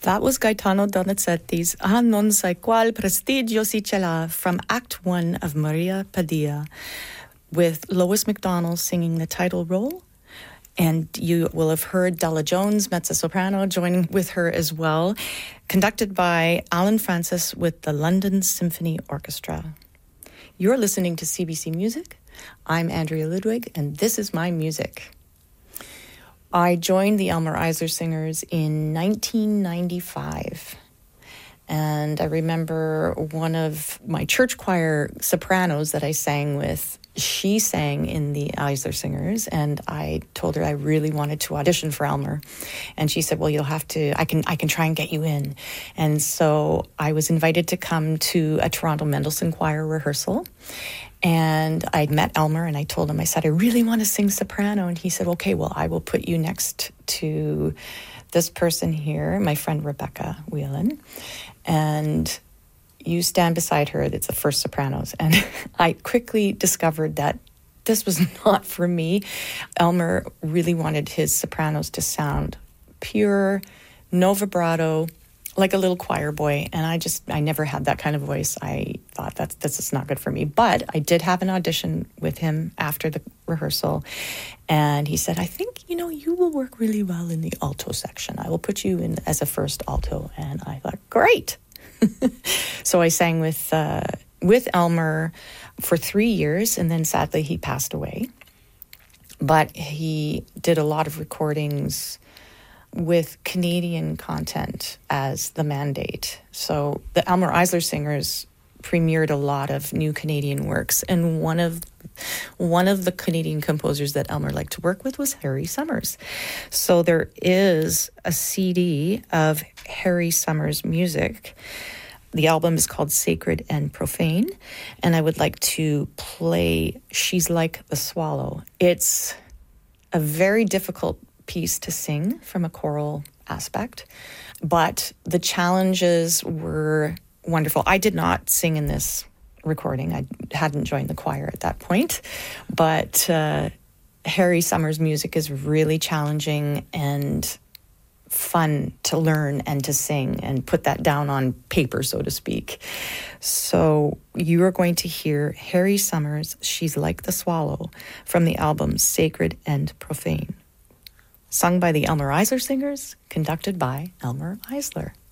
That was Gaetano Donizetti's "Ah non sai qual prestigio si ce l'ha" from Act 1 of Maria Padilla, with Lois McDonald singing the title role. And you will have heard Della Jones, mezzo-soprano, joining with her as well, conducted by Alan Francis with the London Symphony Orchestra. You're listening to CBC Music. I'm Andrea Ludwig, and this is my music. I joined the Elmer Eisler Singers in 1995. And I remember one of my church choir sopranos that I sang with, she sang in the Eisler Singers, and I told her I really wanted to audition for Elmer. And she said, well, you'll have to, I can try and get you in. And so I was invited to come to a Toronto Mendelssohn choir rehearsal. And I met Elmer, and I told him, I said, I really want to sing soprano. And he said, okay, well, I will put you next to this person here, my friend Rebecca Whelan, and you stand beside her. It's the first sopranos. And I quickly discovered that this was not for me. Elmer really wanted his sopranos to sound pure, no vibrato, like a little choir boy. And I never had that kind of voice. I thought that's just not good for me. But I did have an audition with him after the rehearsal. And he said, I think, you will work really well in the alto section. I will put you in as a first alto. And I thought, great. So I sang with Elmer for 3 years, and then sadly he passed away. But he did a lot of recordings with Canadian content as the mandate. So the Elmer Eisler Singers premiered a lot of new Canadian works, and one of the Canadian composers that Elmer liked to work with was Harry Summers. So there is a CD of Harry Summers music. The album is called Sacred and Profane, and I would like to play She's Like the Swallow. It's a very difficult piece to sing from a choral aspect, but the challenges were wonderful. I did not sing in this recording. I hadn't joined the choir at that point, but Harry Summers' music is really challenging and fun to learn and to sing and put that down on paper, so to speak. So you are going to hear Harry Summers' She's Like the Swallow from the album Sacred and Profane, sung by the Elmer Eisler Singers, conducted by Elmer Eisler.